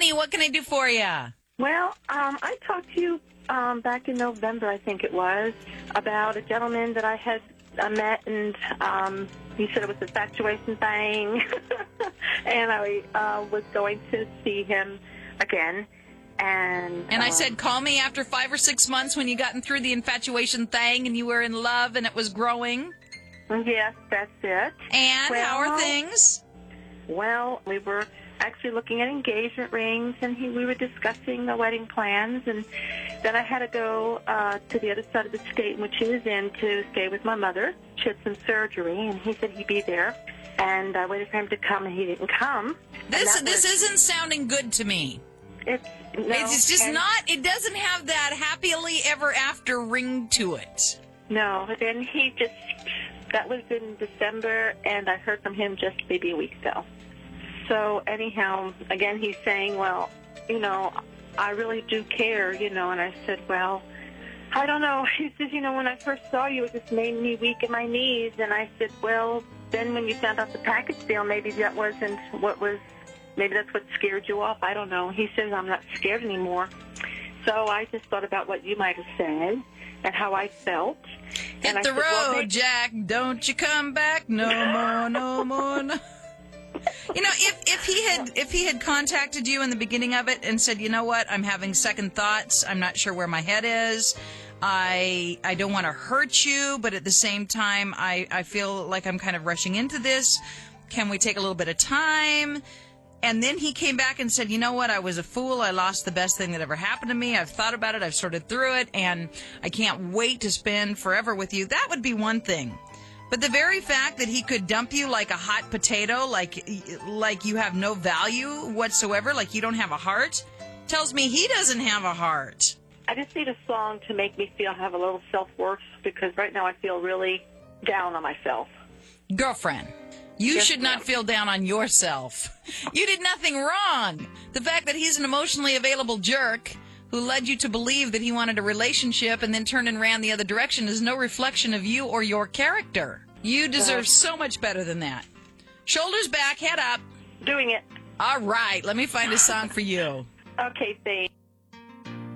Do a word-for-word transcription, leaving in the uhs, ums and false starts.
Connie, what can I do for you? Well, um, I talked to you um, back in November, I think it was, about a gentleman that I had uh, met, and um, he said it was a infatuation thing, and I uh, was going to see him again. And And I um, said, call me after five or six months when you gotten through the infatuation thing and you were in love and it was growing. Yes, that's it. And well, how are things? Well, we were actually looking at engagement rings, and he, we were discussing the wedding plans, and then I had to go uh, to the other side of the state in which he was in to stay with my mother. She had some surgery, and he said he'd be there, and I waited for him to come, and he didn't come. This this was, isn't sounding good to me. It's, no, it's just and, not, it doesn't have that happily ever after ring to it. No, and he just, that was in December, and I heard from him just maybe a week ago. So anyhow, again, he's saying, well, you know, I really do care, you know, and I said, well, I don't know. He says, you know, when I first saw you, it just made me weak in my knees. And I said, well, then when you found out the package deal, maybe that wasn't what was, maybe that's what scared you off. I don't know. He says, I'm not scared anymore. So I just thought about what you might have said and how I felt. Hit and I the said, road, well, maybe- Jack. Don't you come back no more, no more, no. You know, if, if he had if he had contacted you in the beginning of it and said, you know what, I'm having second thoughts, I'm not sure where my head is, I I don't want to hurt you, but at the same time, I, I feel like I'm kind of rushing into this. Can we take a little bit of time? And then he came back and said, you know what, I was a fool. I lost the best thing that ever happened to me. I've thought about it. I've sorted through it, and I can't wait to spend forever with you. That would be one thing. But the very fact that he could dump you like a hot potato, like like you have no value whatsoever, like you don't have a heart, tells me he doesn't have a heart. I just need a song to make me feel have a little self-worth, because right now I feel really down on myself. Girlfriend, you Yes, should not ma'am. feel down on yourself. You did nothing wrong. The fact that he's an emotionally available jerk who led you to believe that he wanted a relationship and then turned and ran the other direction is no reflection of you or your character. You deserve so much better than that. Shoulders back, head up. Doing it. All right, let me find a song for you. Okay, thanks.